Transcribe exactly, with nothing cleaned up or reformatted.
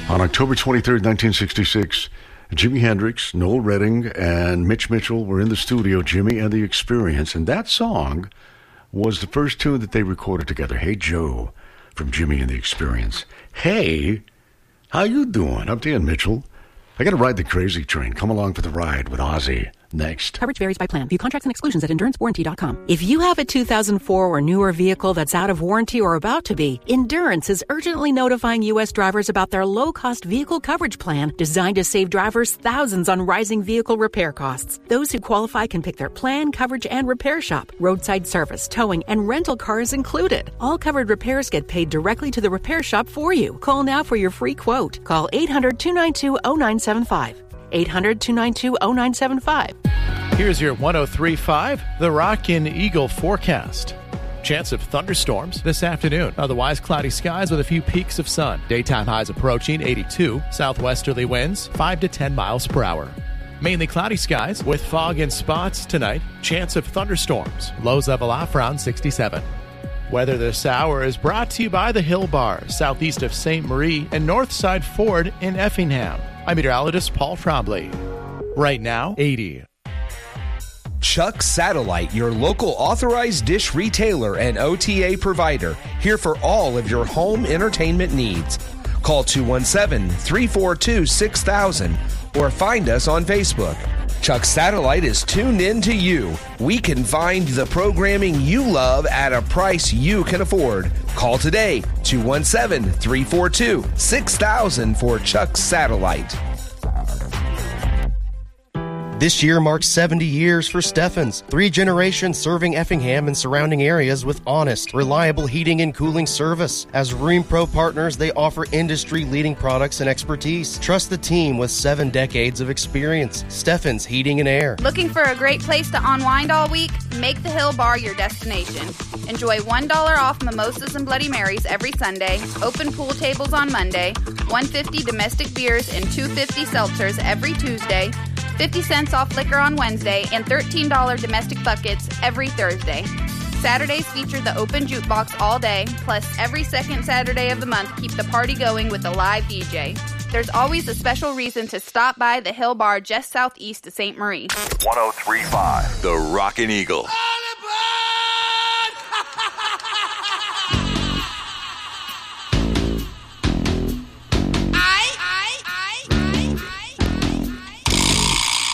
On October twenty-third, nineteen sixty-six, Jimi Hendrix, Noel Redding, and Mitch Mitchell were in the studio, Jimmy and the Experience, and that song was the first tune that they recorded together. Hey Joe, from Jimmy and the Experience. Hey, how you doing? I'm Dan Mitchell. I got to ride the crazy train. Come along for the ride with Ozzy. Next. Coverage varies by plan. View contracts and exclusions at endurance warranty dot com. If you have a two thousand four or newer vehicle that's out of warranty or about to be, Endurance is urgently notifying U S drivers about their low-cost vehicle coverage plan designed to save drivers thousands on rising vehicle repair costs. Those who qualify can pick their plan, coverage, and repair shop. Roadside service, towing, and rental cars included. All covered repairs get paid directly to the repair shop for you. Call now for your free quote. Call eight hundred, two nine two, zero nine seven five. eight hundred, two nine two, zero nine seven five. Here's your one oh three point five, the Rockin' Eagle forecast. Chance of thunderstorms this afternoon. Otherwise, cloudy skies with a few peaks of sun. Daytime highs approaching eighty-two. Southwesterly winds five to ten miles per hour. Mainly cloudy skies with fog in spots tonight. Chance of thunderstorms. Lows level off around sixty-seven. Weather this hour is brought to you by the Hill Bar, southeast of Saint Marie and Northside Ford in Effingham. I'm meteorologist Paul Trombley. Right now, eighty. Chuck Satellite, your local authorized dish retailer and O T A provider, here for all of your home entertainment needs. Call two one seven, three four two, six thousand or find us on Facebook. Chuck Satellite is tuned in to you. We can find the programming you love at a price you can afford. Call today, two one seven, three four two, six thousand for Chuck Satellite. This year marks seventy years for Steffens, three generations serving Effingham and surrounding areas with honest, reliable heating and cooling service. As RheemPro partners, they offer industry-leading products and expertise. Trust the team with seven decades of experience. Steffens Heating and Air. Looking for a great place to unwind all week? Make the Hill Bar your destination. Enjoy one dollar off mimosas and Bloody Marys every Sunday, open pool tables on Monday, one dollar fifty domestic beers and two dollars fifty seltzers every Tuesday, fifty cents off liquor on Wednesday, and thirteen dollars domestic buckets every Thursday. Saturdays feature the open jukebox all day, plus every second Saturday of the month keep the party going with a live D J. There's always a special reason to stop by the Hill Bar just southeast of Saint Marie. one oh three point five, the Rockin' Eagle.